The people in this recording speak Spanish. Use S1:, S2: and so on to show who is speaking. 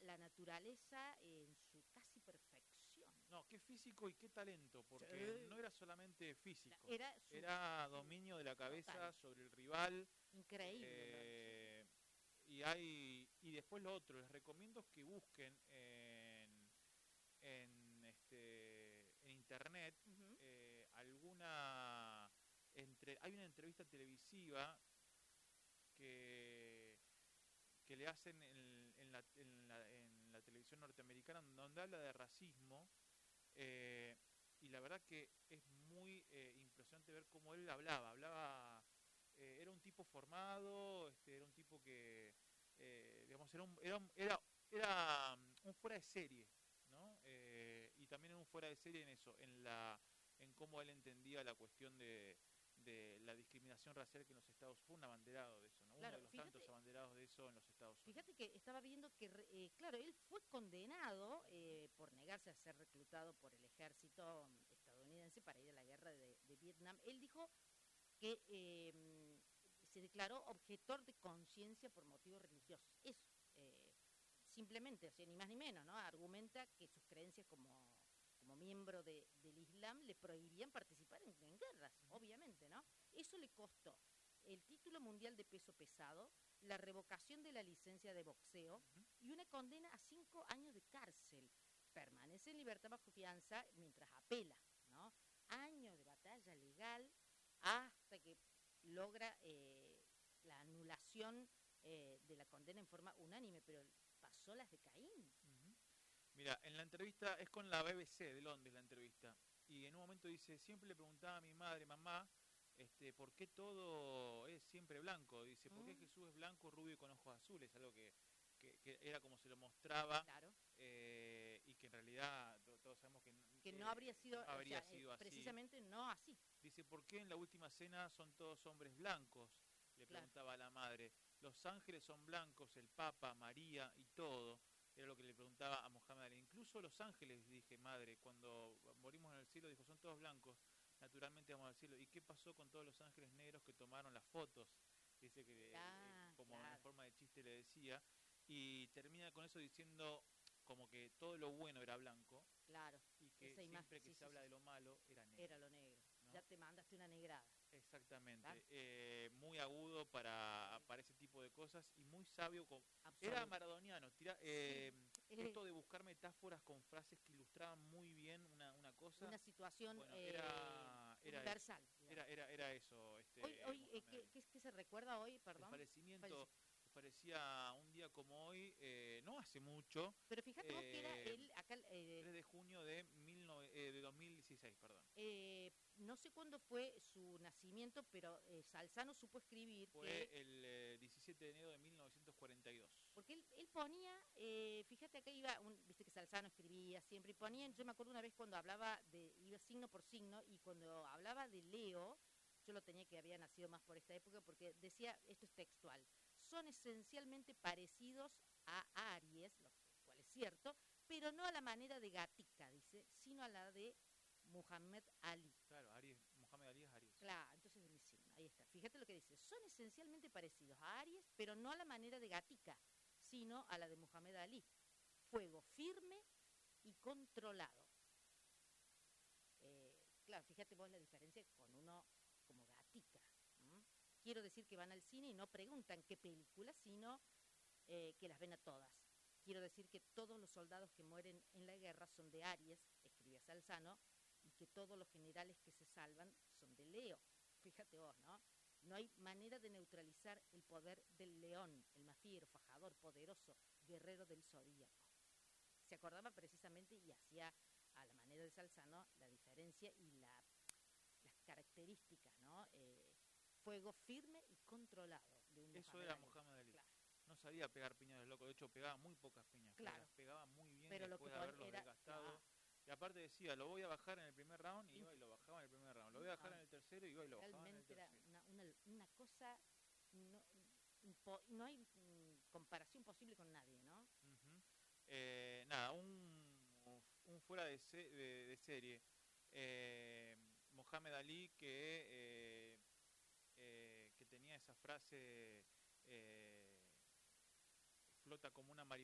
S1: la naturaleza en su casi perfección.
S2: No, qué físico y qué talento, porque
S1: Sí.
S2: no era solamente físico,
S1: Era
S2: era dominio de la cabeza
S1: total,
S2: sobre el rival.
S1: increíble lo de sí.
S2: eh, y después lo otro, les recomiendo que busquen en internet
S1: Ujú.
S2: hay una entrevista televisiva que, que le hacen en la televisión norteamericana, donde habla de racismo. eh, y la verdad que es muy impresionante ver cómo él era un tipo formado, era un tipo que, digamos, era un fuera de serie, ¿no? Y también era un fuera de serie en eso, en cómo él entendía la cuestión de la discriminación racial que en los Estados Unidos, fue un abanderado de eso, ¿no? Uno
S1: Claro,
S2: de los tantos abanderados de eso en los Estados Unidos.
S1: fíjate que estaba viendo que, claro, él fue condenado por negarse a ser reclutado por el ejército estadounidense para ir a la guerra de Vietnam. Él dijo que se declaró objetor de conciencia por motivos religiosos. Eso, simplemente, o sea, ni más ni menos, ¿no? Argumenta que sus creencias como miembro del Islam le prohibían participar en guerras, obviamente, ¿no? Eso le costó el título mundial de peso pesado, la revocación de la licencia de boxeo
S2: Ujú.
S1: y una condena a 5 años de cárcel. Permanece en libertad bajo fianza mientras apela, ¿no? Años de batalla legal hasta que logra la anulación de la condena en forma unánime, pero pasó las de Caín.
S2: Ujú. Mira, en la entrevista es con la BBC de Londres la entrevista. Y en un momento dice, siempre le preguntaba a mi madre, mamá, ¿por qué todo es siempre blanco? Dice, ¿por qué
S1: ¿Mm?
S2: Jesús es blanco, rubio y con ojos azules? Algo que era como se lo mostraba,
S1: Claro.
S2: y que en realidad todos sabemos
S1: Que no habría
S2: que
S1: sido,
S2: no
S1: o
S2: habría
S1: sea,
S2: sido así.
S1: precisamente no así.
S2: Dice, ¿por qué en la última cena son todos hombres blancos? Le
S1: Claro.
S2: preguntaba a la madre. Los ángeles son blancos, el Papa, María y todo. Era lo que le preguntaba a Mohamed Ali. Incluso los ángeles, dije, madre, cuando morimos en el cielo, dijo, son todos blancos. Naturalmente vamos al cielo. ¿Y qué pasó con todos los ángeles negros que tomaron las fotos? Dice que,
S1: Ah,
S2: como en
S1: claro,
S2: forma de chiste le decía. Y termina con eso diciendo como que todo lo bueno era blanco
S1: claro.
S2: y que
S1: Esa imagen,
S2: siempre que
S1: sí,
S2: se
S1: sí,
S2: habla
S1: sí,
S2: de
S1: sí.
S2: lo malo era negro,
S1: Era lo negro. Ya
S2: ¿no?
S1: te mandaste una negrada. Claro,
S2: Exactamente, muy agudo para ese tipo de cosas y muy sabio. Era
S1: absoluto.
S2: maradoniano,
S1: Sí,
S2: esto de buscar metáforas con frases que ilustraban muy bien una cosa.
S1: una situación
S2: Bueno, era eso,
S1: universal, digamos.
S2: era eso,
S1: Hoy
S2: Mohamed Ali.
S1: ¿qué se recuerda hoy?
S2: El
S1: Perdón.
S2: fallecimiento parecía un día como hoy, no hace mucho,
S1: Pero fíjate vos que era
S2: eh,
S1: él, acá,
S2: 3 de junio de 2016, perdón.
S1: no sé cuándo fue su nacimiento, pero Salzano supo escribir
S2: Fue
S1: que,
S2: el 17 de enero de 1942.
S1: porque él ponía, fíjate acá iba, viste que Salzano escribía siempre, y ponía, yo me acuerdo una vez cuando hablaba iba signo por signo, y cuando hablaba de Leo, yo lo tenía que había nacido más por esta época, porque decía, esto es textual, son esencialmente parecidos a Aries, lo cual es cierto, pero no a la manera de Gatica, dice, sino a la de Muhammad Ali.
S2: Claro, Mohamed Ali es Aries.
S1: Claro, entonces es mi signo, ahí está. Fíjate lo que dice, son esencialmente parecidos a Aries, pero no a la manera de Gatica, sino a la de Muhammad Ali. Fuego firme y controlado. Claro, fíjate vos la diferencia con uno como Gatica. ¿M? Quiero decir que van al cine y no preguntan qué película, sino que las ven a todas. Quiero decir que todos los soldados que mueren en la guerra son de Aries, escribía Salzano, y que todos los generales que se salvan son de Leo. Fíjate vos, ¿no? No hay manera de neutralizar el poder del león, el más fiero, fajador, poderoso, guerrero del zodíaco. Se acordaba precisamente y hacía a la manera de Salzano la diferencia y las características, ¿no? Fuego firme y controlado de un
S2: Eso
S1: Muhammad
S2: era
S1: Ali.
S2: Mohamed Ali.
S1: Claro,
S2: No sabía pegar piñas de loco, de hecho pegaba muy pocas piñas, pero
S1: claro.
S2: las pegaba muy bien
S1: Pero lo que
S2: después de
S1: pone
S2: haberlos
S1: era,
S2: desgastado.
S1: claro,
S2: Y aparte decía, lo voy a bajar en el primer round, y iba y lo bajaba en el primer round. Lo voy a bajar en el tercero, y iba y lo bajaba en el
S1: realmente era
S2: tercero.
S1: una cosa, no, no hay comparación posible con nadie, ¿no?
S2: Ujú. Nada, un fuera de serie. Mohamed Ali que tenía esa frase, flota como una mariposa.